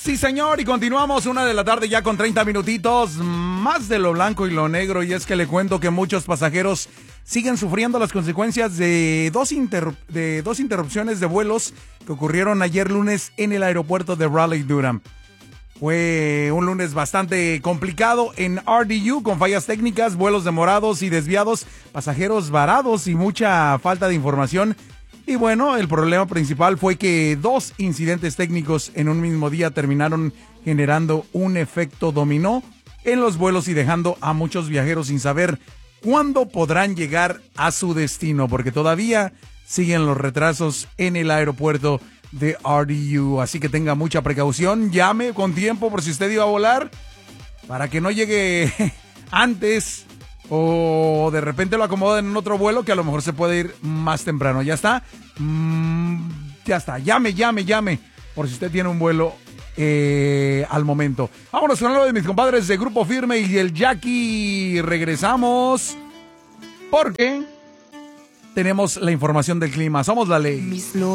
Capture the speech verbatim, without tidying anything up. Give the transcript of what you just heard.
Sí, señor, y continuamos una de la tarde ya con treinta minutitos, más de lo blanco y lo negro, y es que le cuento que muchos pasajeros siguen sufriendo las consecuencias de dos, inter, de dos interrupciones de vuelos que ocurrieron ayer lunes en el aeropuerto de Raleigh-Durham. Fue un lunes bastante complicado en R D U con fallas técnicas, vuelos demorados y desviados, pasajeros varados y mucha falta de información. Y bueno, el problema principal fue que dos incidentes técnicos en un mismo día terminaron generando un efecto dominó en los vuelos y dejando a muchos viajeros sin saber cuándo podrán llegar a su destino, porque todavía siguen los retrasos en el aeropuerto de R D U. Así que tenga mucha precaución, llame con tiempo por si usted iba a volar, para que no llegue antes o de repente lo acomoden en otro vuelo que a lo mejor se puede ir más temprano. ¿Ya está? Mm, ya está. Llame, llame, llame. Por si usted tiene un vuelo eh, al momento. Vámonos con uno de mis compadres de Grupo Firme y el Jackie. Regresamos porque tenemos la información del clima. Somos la ley.